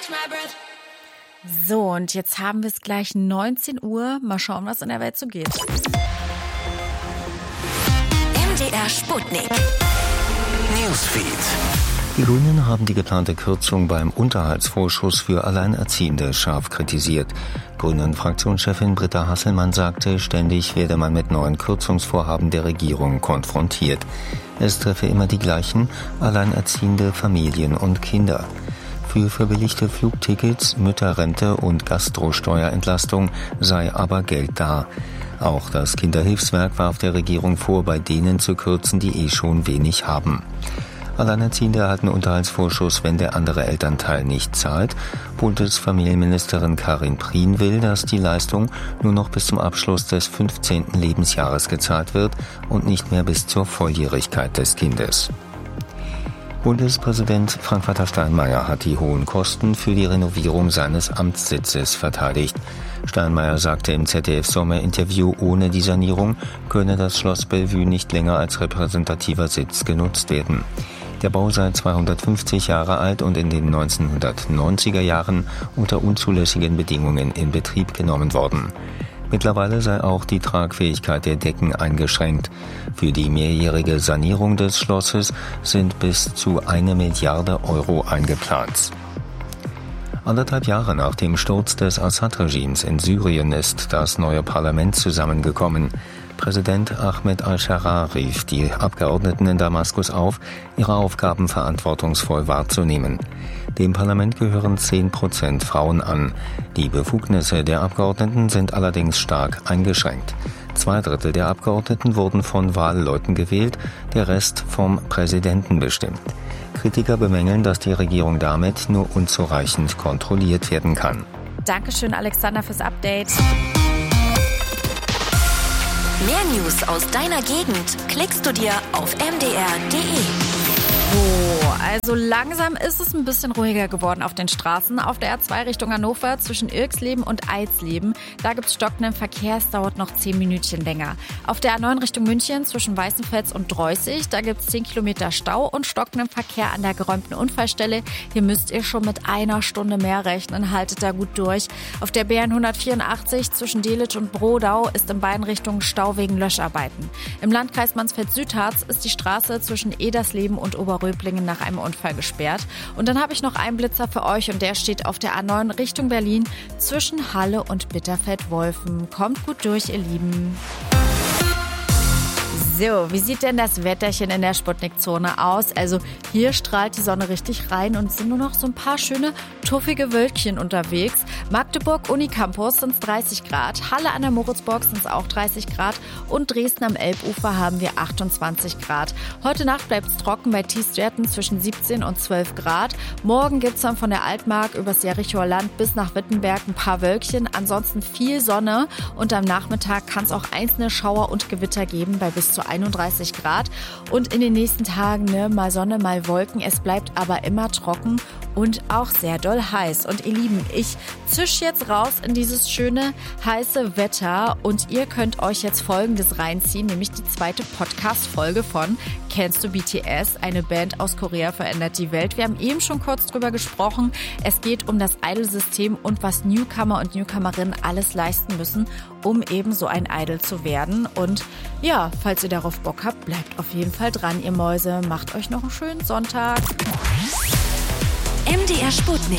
So, und jetzt haben wir es gleich 19 Uhr. Mal schauen, was in der Welt so geht. MDR Sputnik. Newsfeed. Die Grünen haben die geplante Kürzung beim Unterhaltsvorschuss für Alleinerziehende scharf kritisiert. Grünen-Fraktionschefin Britta Hasselmann sagte, ständig werde man mit neuen Kürzungsvorhaben der Regierung konfrontiert. Es treffe immer die gleichen, alleinerziehende Familien und Kinder. Für verbilligte Flugtickets, Mütterrente und Gastrosteuerentlastung sei aber Geld da. Auch das Kinderhilfswerk warf der Regierung vor, bei denen zu kürzen, die schon wenig haben. Alleinerziehende erhalten Unterhaltsvorschuss, wenn der andere Elternteil nicht zahlt. Bundesfamilienministerin Karin Prien will, dass die Leistung nur noch bis zum Abschluss des 15. Lebensjahres gezahlt wird und nicht mehr bis zur Volljährigkeit des Kindes. Bundespräsident Frank-Walter Steinmeier hat die hohen Kosten für die Renovierung seines Amtssitzes verteidigt. Steinmeier sagte im ZDF-Sommerinterview, ohne die Sanierung könne das Schloss Bellevue nicht länger als repräsentativer Sitz genutzt werden. Der Bau sei 250 Jahre alt und in den 1990er Jahren unter unzulässigen Bedingungen in Betrieb genommen worden. Mittlerweile sei auch die Tragfähigkeit der Decken eingeschränkt. Für die mehrjährige Sanierung des Schlosses sind bis zu 1 Milliarde Euro eingeplant. 1,5 Jahre nach dem Sturz des Assad-Regimes in Syrien ist das neue Parlament zusammengekommen. Präsident Ahmed al-Sharaa rief die Abgeordneten in Damaskus auf, ihre Aufgaben verantwortungsvoll wahrzunehmen. Dem Parlament gehören 10% Frauen an. Die Befugnisse der Abgeordneten sind allerdings stark eingeschränkt. 2/3 der Abgeordneten wurden von Wahlleuten gewählt, der Rest vom Präsidenten bestimmt. Kritiker bemängeln, dass die Regierung damit nur unzureichend kontrolliert werden kann. Dankeschön, Alexander, fürs Update. Mehr News aus deiner Gegend klickst du dir auf mdr.de. So, also langsam ist es ein bisschen ruhiger geworden auf den Straßen. Auf der R2 Richtung Hannover zwischen Irxleben und Eidsleben, da gibt es stockenden Verkehr, es dauert noch 10 Minütchen länger. Auf der A9 Richtung München zwischen Weißenfels und Dreußig, da gibt es 10 Kilometer Stau und stockenden Verkehr an der geräumten Unfallstelle. Hier müsst ihr schon mit 1 Stunde mehr rechnen, haltet da gut durch. Auf der BN 184 zwischen Delitzsch und Brodau ist in beiden Richtungen Stau wegen Löscharbeiten. Im Landkreis Mansfeld-Südharz ist die Straße zwischen Edersleben und Oberröblingen nach einem Unfall gesperrt. Und dann habe ich noch einen Blitzer für euch und der steht auf der A9 Richtung Berlin zwischen Halle und Bitterfeld-Wolfen. Kommt gut durch, ihr Lieben. So, wie sieht denn das Wetterchen in der Sputnik-Zone aus? Also hier strahlt die Sonne richtig rein und es sind nur noch so ein paar schöne, tuffige Wölkchen unterwegs. Magdeburg Unicampus sind es 30 Grad, Halle an der Moritzburg sind es auch 30 Grad und Dresden am Elbufer haben wir 28 Grad. Heute Nacht bleibt es trocken bei Tiefstwerten zwischen 17 und 12 Grad. Morgen gibt es dann von der Altmark übers Jerichoer Land bis nach Wittenberg ein paar Wölkchen, ansonsten viel Sonne und am Nachmittag kann es auch einzelne Schauer und Gewitter geben bei bis zu 31 Grad und in den nächsten Tagen mal Sonne, mal Wolken. Es bleibt aber immer trocken und auch sehr doll heiß. Und ihr Lieben, ich zisch jetzt raus in dieses schöne, heiße Wetter und ihr könnt euch jetzt Folgendes reinziehen, nämlich die 2. Podcast-Folge von Kennst du BTS? Eine Band aus Korea verändert die Welt. Wir haben eben schon kurz drüber gesprochen. Es geht um das Idol-System und was Newcomer und Newcomerinnen alles leisten müssen, um eben so ein Idol zu werden. Und ja, falls ihr darauf Bock habt, bleibt auf jeden Fall dran, ihr Mäuse. Macht euch noch einen schönen Sonntag. MDR Sputnik.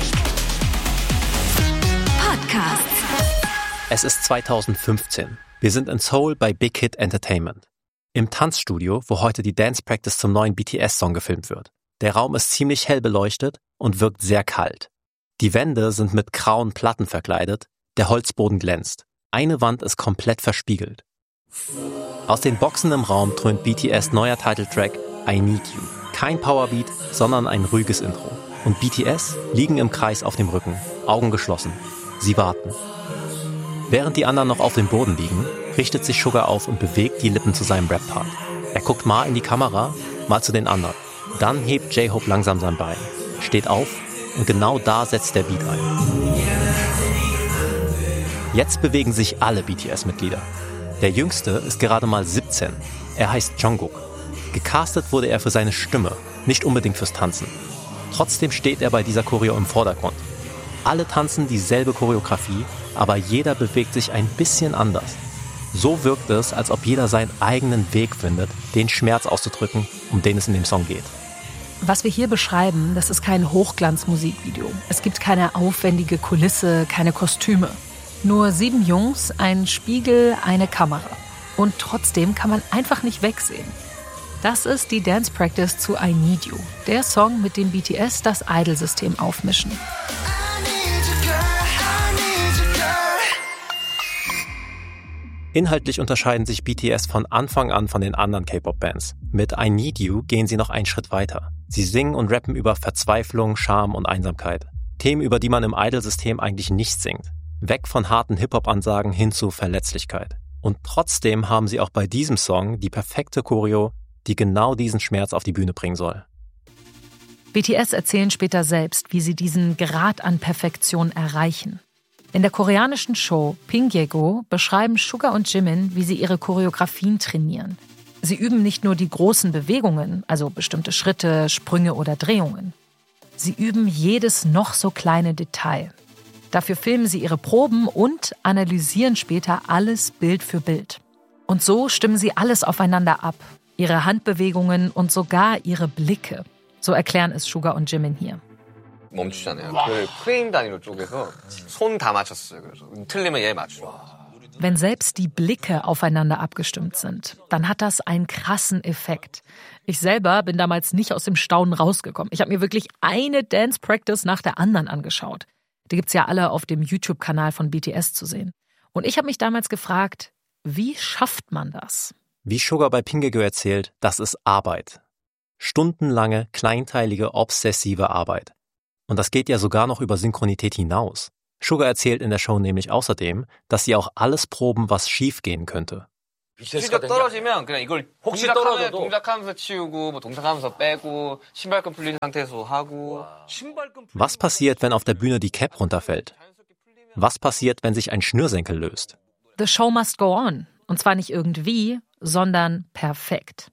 Podcast. Es ist 2015. Wir sind in Seoul bei Big Hit Entertainment. Im Tanzstudio, wo heute die Dance Practice zum neuen BTS-Song gefilmt wird. Der Raum ist ziemlich hell beleuchtet und wirkt sehr kalt. Die Wände sind mit grauen Platten verkleidet, der Holzboden glänzt. Eine Wand ist komplett verspiegelt. Aus den Boxen im Raum dröhnt BTS neuer Titeltrack I Need You. Kein Powerbeat, sondern ein ruhiges Intro. Und BTS liegen im Kreis auf dem Rücken, Augen geschlossen. Sie warten. Während die anderen noch auf dem Boden liegen, richtet sich Sugar auf und bewegt die Lippen zu seinem Rap-Part. Er guckt mal in die Kamera, mal zu den anderen. Dann hebt J-Hope langsam sein Bein, steht auf und genau da setzt der Beat ein. Jetzt bewegen sich alle BTS-Mitglieder. Der Jüngste ist gerade mal 17. Er heißt Jungkook. Gecastet wurde er für seine Stimme, nicht unbedingt fürs Tanzen. Trotzdem steht er bei dieser Choreo im Vordergrund. Alle tanzen dieselbe Choreografie, aber jeder bewegt sich ein bisschen anders. So wirkt es, als ob jeder seinen eigenen Weg findet, den Schmerz auszudrücken, um den es in dem Song geht. Was wir hier beschreiben, das ist kein Hochglanzmusikvideo. Es gibt keine aufwendige Kulisse, keine Kostüme. Nur 7 Jungs, ein Spiegel, eine Kamera. Und trotzdem kann man einfach nicht wegsehen. Das ist die Dance Practice zu I Need You, der Song, mit dem BTS das Idol-System aufmischen. Inhaltlich unterscheiden sich BTS von Anfang an von den anderen K-Pop-Bands. Mit I Need You gehen sie noch einen Schritt weiter. Sie singen und rappen über Verzweiflung, Scham und Einsamkeit. Themen, über die man im Idol-System eigentlich nicht singt. Weg von harten Hip-Hop-Ansagen hin zu Verletzlichkeit. Und trotzdem haben sie auch bei diesem Song die perfekte Choreo, die genau diesen Schmerz auf die Bühne bringen soll. BTS erzählen später selbst, wie sie diesen Grad an Perfektion erreichen. In der koreanischen Show Pingyego beschreiben Suga und Jimin, wie sie ihre Choreografien trainieren. Sie üben nicht nur die großen Bewegungen, also bestimmte Schritte, Sprünge oder Drehungen. Sie üben jedes noch so kleine Detail. Dafür filmen sie ihre Proben und analysieren später alles Bild für Bild. Und so stimmen sie alles aufeinander ab. Ihre Handbewegungen und sogar ihre Blicke. So erklären es Suga und Jimin hier. 멈추잖아요. 그걸 프레임 단위로 쪼개서 손 다 맞췄어요. 그래서 틀리면 얘 맞추고. Wenn selbst die Blicke aufeinander abgestimmt sind, dann hat das einen krassen Effekt. Ich selber bin damals nicht aus dem Staunen rausgekommen. Ich habe mir wirklich eine Dance Practice nach der anderen angeschaut. Die gibt's ja alle auf dem YouTube-Kanal von BTS zu sehen. Und ich habe mich damals gefragt, wie schafft man das? Wie Suga bei Pingyego erzählt, das ist Arbeit. Stundenlange, kleinteilige, obsessive Arbeit. Und das geht ja sogar noch über Synchronität hinaus. Suga erzählt in der Show nämlich außerdem, dass sie auch alles proben, was schief gehen könnte. 실적 떨어지면 그냥 이걸 동작하면서 치우고 뭐 동작하면서 빼고 신발끈 풀린 상태에서 하고. Was passiert, wenn auf der Bühne die Cap runterfällt? Was passiert, wenn sich ein Schnürsenkel löst? The show must go on. Und zwar nicht irgendwie, sondern perfekt.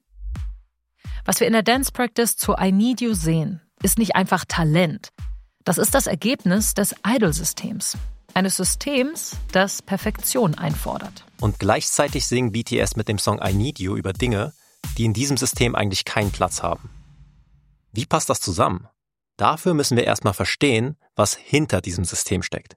Was wir in der Dance Practice zu I Need You sehen, ist nicht einfach Talent. Das ist das Ergebnis des Idol-Systems. Eines Systems, das Perfektion einfordert. Und gleichzeitig singen BTS mit dem Song I Need You über Dinge, die in diesem System eigentlich keinen Platz haben. Wie passt das zusammen? Dafür müssen wir erstmal verstehen, was hinter diesem System steckt.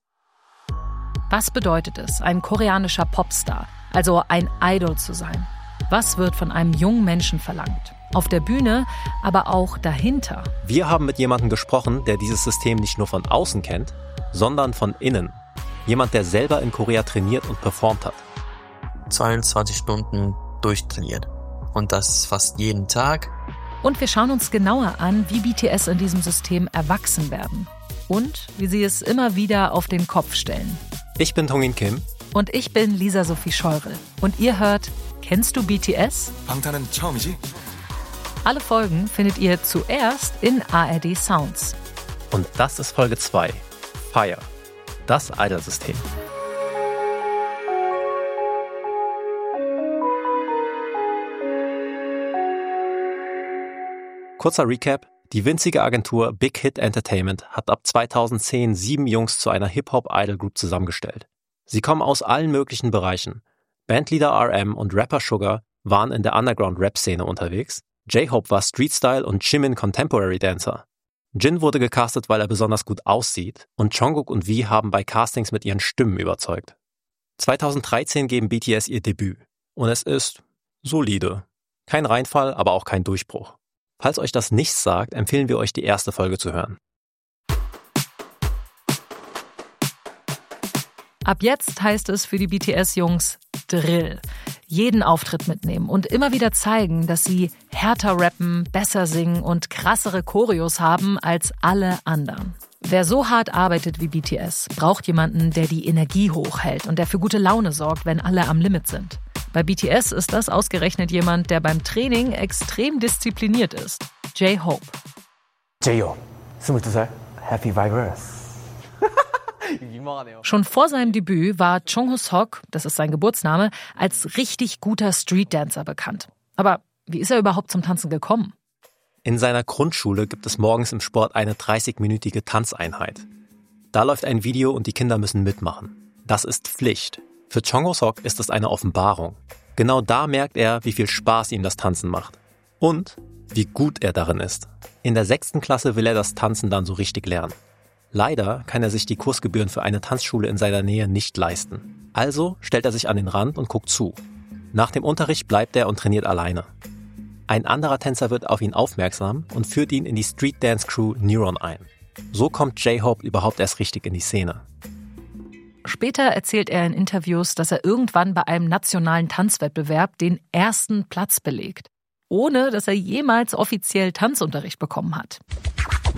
Was bedeutet es, ein koreanischer Popstar, also ein Idol zu sein? Was wird von einem jungen Menschen verlangt? Auf der Bühne, aber auch dahinter. Wir haben mit jemandem gesprochen, der dieses System nicht nur von außen kennt, sondern von innen. Jemand, der selber in Korea trainiert und performt hat. 22 Stunden durchtrainiert. Und das fast jeden Tag. Und wir schauen uns genauer an, wie BTS in diesem System erwachsen werden. Und wie sie es immer wieder auf den Kopf stellen. Ich bin Tongin Kim. Und ich bin Lisa Sophie Scheurel. Und ihr hört, kennst du BTS? 방탄은 처음이지? Alle Folgen findet ihr zuerst in ARD Sounds. Und das ist Folge 2. Fire. Das Idol-System. Kurzer Recap. Die winzige Agentur Big Hit Entertainment hat ab 2010 7 Jungs zu einer Hip-Hop-Idol-Group zusammengestellt. Sie kommen aus allen möglichen Bereichen. Bandleader RM und Rapper Suga waren in der Underground-Rap-Szene unterwegs. J-Hope war Street-Style und Jimin Contemporary Dancer. Jin wurde gecastet, weil er besonders gut aussieht, und Jungkook und V haben bei Castings mit ihren Stimmen überzeugt. 2013 geben BTS ihr Debüt. Und es ist solide. Kein Reinfall, aber auch kein Durchbruch. Falls euch das nichts sagt, empfehlen wir euch, die erste Folge zu hören. Ab jetzt heißt es für die BTS-Jungs Drill. Jeden Auftritt mitnehmen und immer wieder zeigen, dass sie härter rappen, besser singen und krassere Choreos haben als alle anderen. Wer so hart arbeitet wie BTS, braucht jemanden, der die Energie hochhält und der für gute Laune sorgt, wenn alle am Limit sind. Bei BTS ist das ausgerechnet jemand, der beim Training extrem diszipliniert ist. J-Hope. J-Hope, 22살, Happy Virus. Schon vor seinem Debüt war Chung Ho-sok, das ist sein Geburtsname, als richtig guter Streetdancer bekannt. Aber wie ist er überhaupt zum Tanzen gekommen? In seiner Grundschule gibt es morgens im Sport eine 30-minütige Tanzeinheit. Da läuft ein Video und die Kinder müssen mitmachen. Das ist Pflicht. Für Chung Ho-sok ist es eine Offenbarung. Genau da merkt er, wie viel Spaß ihm das Tanzen macht. Und wie gut er darin ist. In der 6. Klasse will er das Tanzen dann so richtig lernen. Leider kann er sich die Kursgebühren für eine Tanzschule in seiner Nähe nicht leisten. Also stellt er sich an den Rand und guckt zu. Nach dem Unterricht bleibt er und trainiert alleine. Ein anderer Tänzer wird auf ihn aufmerksam und führt ihn in die Street Dance Crew Neuron ein. So kommt J-Hope überhaupt erst richtig in die Szene. Später erzählt er in Interviews, dass er irgendwann bei einem nationalen Tanzwettbewerb den 1. Platz belegt, ohne dass er jemals offiziell Tanzunterricht bekommen hat.